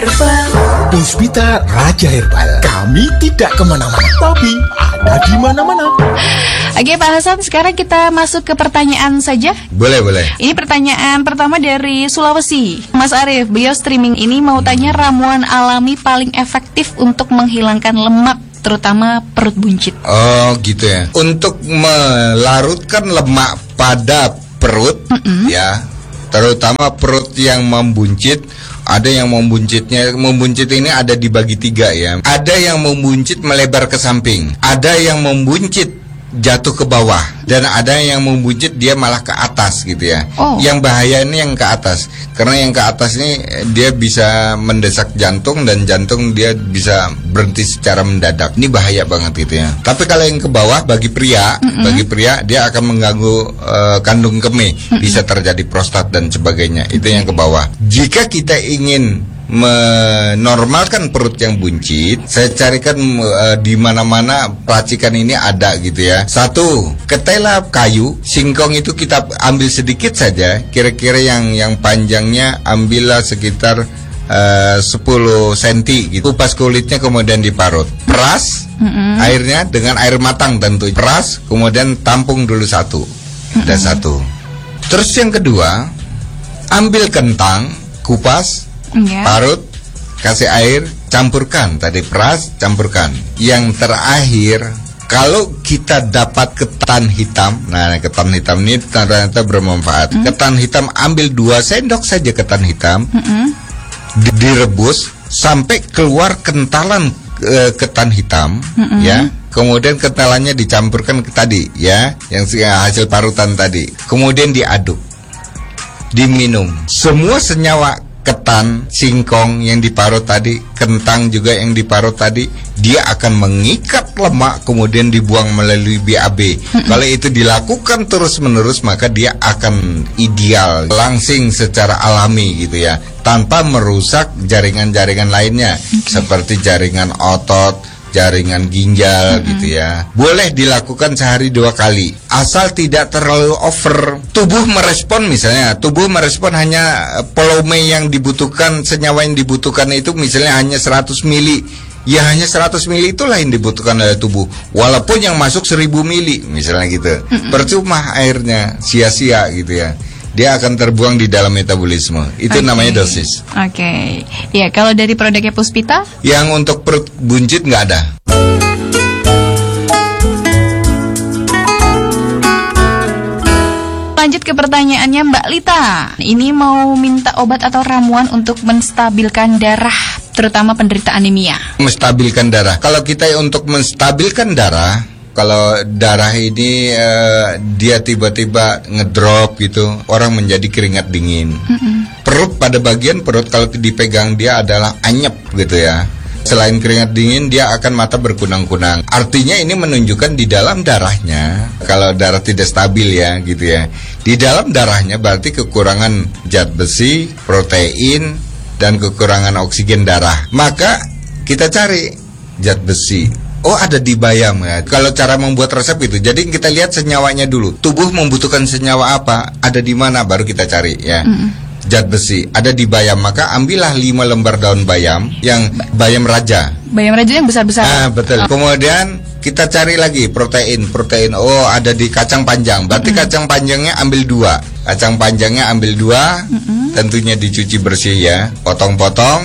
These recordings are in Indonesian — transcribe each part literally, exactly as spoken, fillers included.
Puspita Raja Herbal. Kami tidak kemana-mana, tapi ada di mana-mana. Oke Pak Hasan, sekarang kita masuk ke pertanyaan saja. Boleh, boleh. Ini pertanyaan pertama dari Sulawesi. Mas Arief, beliau streaming ini mau tanya ramuan alami paling efektif untuk menghilangkan lemak, terutama perut buncit. Oh gitu ya. Untuk melarutkan lemak pada perut, mm-mm. ya, terutama perut yang membuncit. Ada yang membuncitnya, membuncit ini ada dibagi tiga ya. Ada yang membuncit melebar ke samping, ada yang membuncit jatuh ke bawah, dan ada yang membuncit dia malah ke atas gitu ya. Oh. Yang bahaya ini yang ke atas, karena yang ke atas ini dia bisa mendesak jantung dan jantung dia bisa berhenti secara mendadak. Ini bahaya banget gitu ya. Tapi kalau yang ke bawah bagi pria, mm-hmm. bagi pria dia akan mengganggu uh, kandung kemih, mm-hmm. bisa terjadi prostat dan sebagainya. Itu yang ke bawah. Jika kita ingin menormalkan perut yang buncit, saya carikan uh, di mana-mana racikan ini ada gitu ya. Satu, ketela kayu, singkong itu kita ambil sedikit saja, kira-kira yang yang panjangnya ambillah sekitar uh, sepuluh sentimeter gitu. Kupas kulitnya kemudian diparut. Peras mm-hmm. airnya dengan air matang tentu. Peras kemudian tampung dulu satu. Mm-hmm. Ada satu. Terus yang kedua, ambil kentang, kupas, yeah. parut, kasih air, campurkan. Tadi peras, campurkan. Yang terakhir, kalau kita dapat ketan hitam, nah ketan hitam ini ternyata bermanfaat. Mm. Ketan hitam, ambil dua sendok saja ketan hitam, mm-hmm. direbus sampai keluar kentalan e, ketan hitam, mm-hmm. ya. Kemudian kentalannya dicampurkan ke tadi, ya, yang hasil parutan tadi. Kemudian diaduk, diminum. Semua senyawa ketan, singkong yang diparut tadi, kentang juga yang diparut tadi, dia akan mengikat lemak kemudian dibuang melalui B A B. Mm-hmm. Kalau itu dilakukan terus-menerus, maka dia akan ideal, langsing secara alami gitu ya, tanpa merusak jaringan-jaringan lainnya, okay. seperti jaringan otot, jaringan ginjal, mm-hmm. gitu ya. Boleh dilakukan sehari dua kali, asal tidak terlalu over. Tubuh merespon, misalnya tubuh merespon hanya volume yang dibutuhkan, senyawa yang dibutuhkan itu misalnya hanya seratus mili. Ya hanya seratus mili itulah yang dibutuhkan oleh tubuh, walaupun yang masuk seribu mili misalnya gitu. Mm-hmm. Percuma airnya, sia-sia gitu ya. Dia akan terbuang di dalam metabolisme. Itu okay. namanya dosis. Oke. Okay. Ya, kalau dari produknya Puspita? Yang untuk perut buncit nggak ada. Lanjut ke pertanyaannya Mbak Lita. Ini mau minta obat atau ramuan untuk menstabilkan darah, terutama penderita anemia. Menstabilkan darah. Kalau kita untuk menstabilkan darah, kalau darah ini uh, dia tiba-tiba ngedrop gitu, orang menjadi keringat dingin. Mm-hmm. Perut, pada bagian perut kalau dipegang dia adalah anyep gitu ya. Selain keringat dingin, dia akan mata berkunang-kunang. Artinya ini menunjukkan di dalam darahnya, kalau darah tidak stabil ya gitu ya, di dalam darahnya berarti kekurangan zat besi, protein, dan kekurangan oksigen darah. Maka kita cari zat besi. Oh, ada di bayam ya. Kalau cara membuat resep itu, jadi kita lihat senyawanya dulu. Tubuh membutuhkan senyawa apa, ada di mana, baru kita cari ya. Mm. Zat besi ada di bayam, maka ambillah lima lembar daun bayam, yang bayam raja. Bayam raja yang besar-besar. Ah, betul. Oh. Kemudian kita cari lagi protein, protein. Oh, ada di kacang panjang. Berarti mm-hmm. kacang panjangnya ambil dua. Kacang panjangnya ambil dua. Mm-hmm. Tentunya dicuci bersih ya. Potong-potong.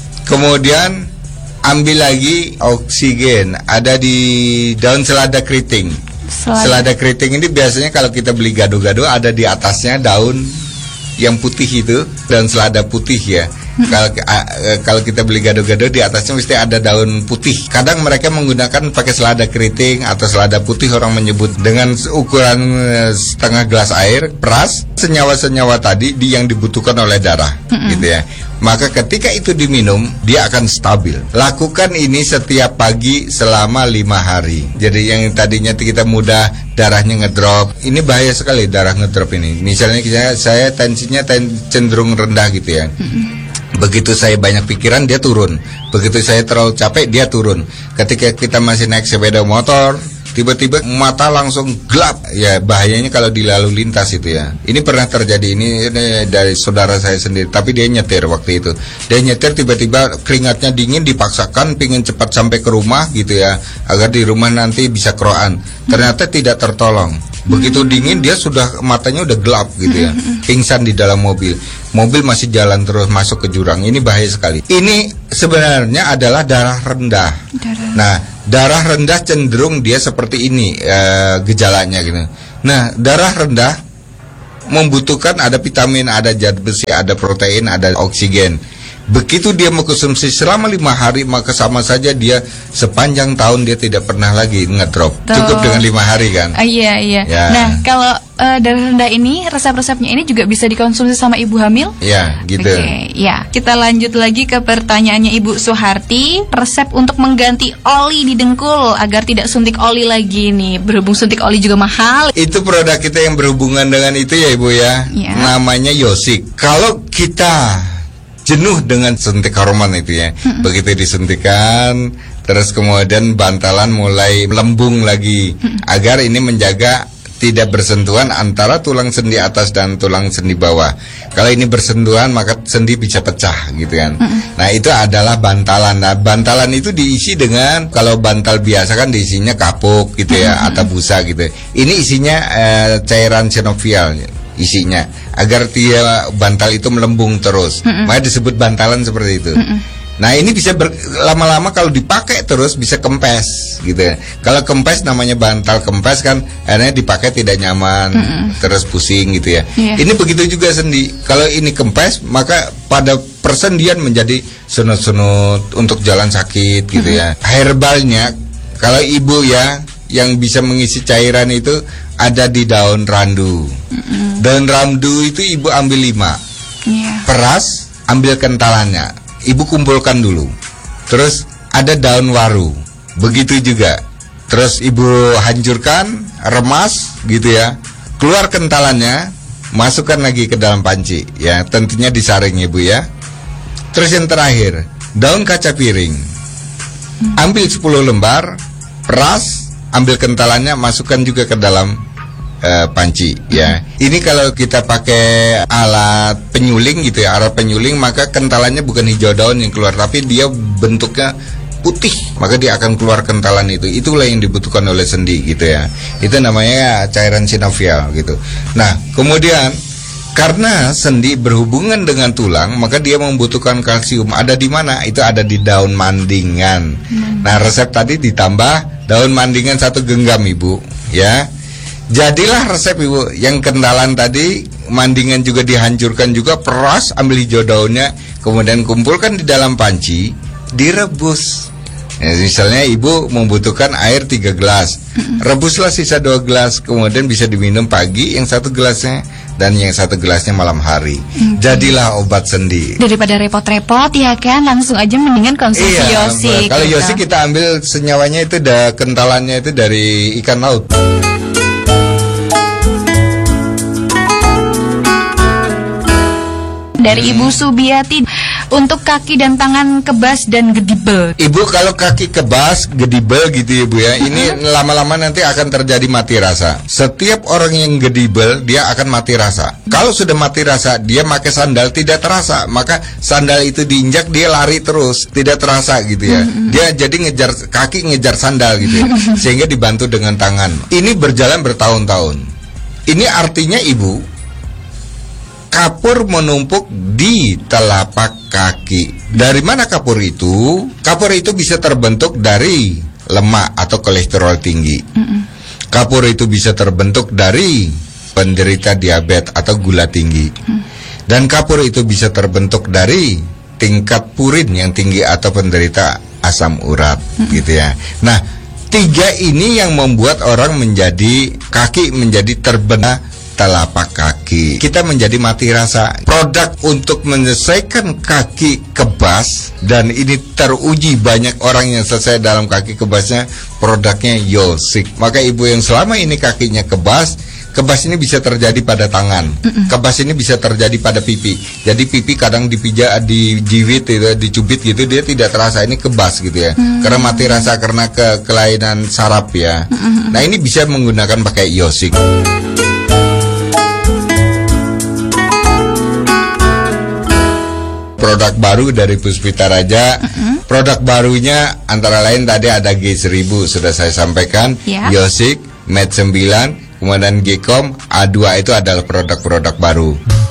Kemudian ambil lagi oksigen, ada di daun selada keriting. Selada. Selada keriting ini biasanya kalau kita beli gado-gado ada di atasnya daun yang putih itu, daun selada putih ya. Kalau kalau kita beli gado-gado di atasnya mesti ada daun putih. Kadang mereka menggunakan pakai selada keriting atau selada putih, orang menyebut, dengan ukuran setengah gelas air, peras senyawa-senyawa tadi di yang dibutuhkan oleh darah, mm-hmm. gitu ya. Maka ketika itu diminum, dia akan stabil. Lakukan ini setiap pagi selama lima hari. Jadi yang tadinya kita mudah darahnya ngedrop, ini bahaya sekali darah ngedrop ini. Misalnya saya, saya tensinya ten, cenderung rendah gitu ya. Mm-hmm. Begitu saya banyak pikiran, dia turun. Begitu saya terlalu capek, dia turun. Ketika kita masih naik sepeda motor, tiba-tiba mata langsung gelap. Ya bahayanya kalau di lalu lintas itu ya. Ini pernah terjadi, ini, ini dari saudara saya sendiri, tapi dia nyetir waktu itu. Dia nyetir tiba-tiba keringatnya dingin, dipaksakan pingin cepat sampai ke rumah gitu ya, agar di rumah nanti bisa kroan. Ternyata tidak tertolong. Begitu dingin dia sudah matanya udah gelap gitu ya. Pingsan di dalam mobil. Mobil masih jalan terus masuk ke jurang. Ini bahaya sekali. Ini sebenarnya adalah darah rendah. Darah. Nah, darah rendah cenderung dia seperti ini uh, gejalanya gitu. Nah, darah rendah membutuhkan ada vitamin, ada zat besi, ada protein, ada oksigen. Begitu dia mengkonsumsi selama lima hari, maka sama saja dia sepanjang tahun dia tidak pernah lagi ngedrop. Tuh. Cukup dengan lima hari kan? Ah, iya iya. Ya. Nah kalau uh, darah rendah ini resep-resepnya ini juga bisa dikonsumsi sama ibu hamil? Ya gitu. Oke, ya kita lanjut lagi ke pertanyaannya Ibu Suharti. Resep untuk mengganti oli di dengkul agar tidak suntik oli lagi nih. Berhubung suntik oli juga mahal. Itu produk kita yang berhubungan dengan itu ya Ibu ya. Ya. Namanya Yosik. Kalau kita jenuh dengan suntik hormon itu ya, hmm. begitu disuntikan, terus kemudian bantalan mulai melembung lagi, hmm. agar ini menjaga tidak bersentuhan antara tulang sendi atas dan tulang sendi bawah. Kalau ini bersentuhan maka sendi bisa pecah gitu kan. Hmm. Nah itu adalah bantalan. Nah bantalan itu diisi dengan, kalau bantal biasa kan diisinya kapuk gitu ya, hmm. atau busa gitu. Ini isinya eh, cairan sinovial isinya, agar dia bantal itu melembung terus. Mm-mm. Makanya disebut bantalan seperti itu. Mm-mm. Nah ini bisa ber, lama-lama kalau dipakai terus bisa kempes gitu ya. Kalau kempes namanya bantal kempes kan, akhirnya dipakai tidak nyaman, Mm-mm. terus pusing gitu ya. Yeah. Ini begitu juga sendi. Kalau ini kempes maka pada persendian menjadi sunut-sunut untuk jalan sakit gitu Mm-mm. ya. Herbalnya kalau ibu ya yang bisa mengisi cairan itu ada di daun randu. Mm-mm. Daun randu itu ibu ambil lima, yeah. peras, ambil kentalannya, ibu kumpulkan dulu. Terus ada daun waru, begitu juga. Terus ibu hancurkan, remas gitu ya. Keluar kentalannya, masukkan lagi ke dalam panci, ya tentunya disaring ibu ya. Terus yang terakhir, daun kaca piring, mm. ambil sepuluh lembar, peras, ambil kentalannya, masukkan juga ke dalam Uh, panci ya. Hmm. Ini kalau kita pakai alat penyuling gitu ya, alat penyuling, maka kentalannya bukan hijau daun yang keluar, tapi dia bentuknya putih, maka dia akan keluar kentalan itu. Itulah yang dibutuhkan oleh sendi gitu ya. Itu namanya cairan sinovial gitu. Nah, kemudian karena sendi berhubungan dengan tulang, maka dia membutuhkan kalsium. Ada di mana? Itu ada di daun mandingan. Hmm. Nah, resep tadi ditambah daun mandingan satu genggam ibu ya. Jadilah resep ibu yang kentalan tadi, mandingan juga dihancurkan juga, peras, ambil hijau daunnya, kemudian kumpulkan di dalam panci, direbus. Ya, misalnya ibu membutuhkan air tiga gelas, rebuslah sisa dua gelas, kemudian bisa diminum pagi yang satu gelasnya, dan yang satu gelasnya malam hari. Okay. Jadilah obat sendi. Daripada repot-repot ya kan, langsung aja mendingan konsumsi iya, Yosik. Kalau gitu. Yosik kita ambil senyawanya itu, da, kentalannya itu dari ikan laut. Dari Ibu Subiati, untuk kaki dan tangan kebas dan gedibel. Ibu kalau kaki kebas, gedibel gitu ya Bu ya, ini lama-lama nanti akan terjadi mati rasa. Setiap orang yang gedibel dia akan mati rasa. Kalau sudah mati rasa, dia pakai sandal tidak terasa, maka sandal itu diinjak dia lari terus, tidak terasa gitu ya. Dia jadi ngejar kaki, ngejar sandal gitu ya, sehingga dibantu dengan tangan. Ini berjalan bertahun-tahun. Ini artinya ibu, kapur menumpuk di telapak kaki. Dari mana kapur itu? Kapur itu bisa terbentuk dari lemak atau kolesterol tinggi. Mm-mm. Kapur itu bisa terbentuk dari penderita diabetes atau gula tinggi. Mm. Dan kapur itu bisa terbentuk dari tingkat purin yang tinggi atau penderita asam urat, mm. gitu ya. Nah, tiga ini yang membuat orang menjadi kaki menjadi terbentuk telapak kaki. Kita menjadi mati rasa. Produk untuk menyelesaikan kaki kebas, dan ini teruji banyak orang yang selesai dalam kaki kebasnya, produknya Yosik. Maka ibu yang selama ini kakinya kebas, Kebas ini bisa terjadi pada tangan. Mm-mm. Kebas ini bisa terjadi pada pipi. Jadi pipi kadang dipijak, dijiwit, gitu, dicubit gitu, dia tidak terasa ini kebas gitu ya. Mm. Karena mati rasa karena ke kelainan saraf ya. Mm-mm. Nah ini bisa menggunakan pakai Yosik. Produk baru dari Puspita Raja. Mm-hmm. Produk barunya antara lain tadi ada G seribu sudah saya sampaikan, yeah. Yosik, Med sembilan, kemudian G-Com, A dua itu adalah produk-produk baru.